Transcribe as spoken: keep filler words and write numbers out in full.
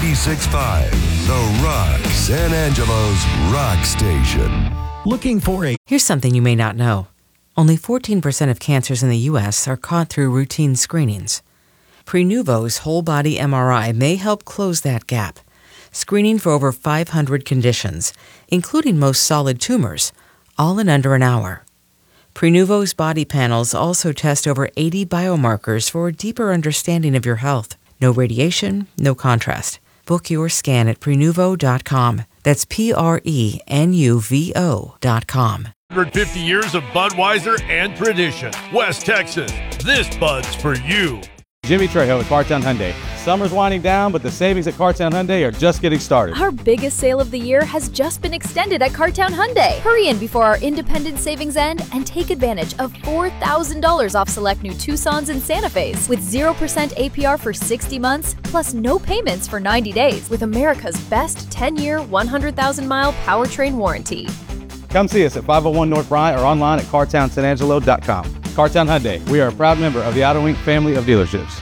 ninety-six point five, The Rock, San Angelo's rock station. Looking for a... Here's something you may not know. Only fourteen percent of cancers in the U S are caught through routine screenings. Prenuvo's whole-body M R I may help close that gap, screening for over five hundred conditions, including most solid tumors, all in under an hour. Prenuvo's body panels also test over eighty biomarkers for a deeper understanding of your health. No radiation, no contrast. Book your scan at Prenuvo dot com. That's P R E N U V O dot com. one hundred fifty years of Budweiser and tradition. West Texas, this Bud's for you. Jimmy Trejo at Cartown Hyundai. Summer's winding down, but the savings at Cartown Hyundai are just getting started. Our biggest sale of the year has just been extended at Cartown Hyundai. Hurry in before our independent savings end and take advantage of four thousand dollars off select new Tucsons and Santa Fe's with zero percent A P R for sixty months, plus no payments for ninety days with America's best ten-year, one hundred thousand mile powertrain warranty. Come see us at five oh one North Bryant or online at cartown san angelo dot com. Cartown Hyundai, we are a proud member of the Auto Inc family of dealerships.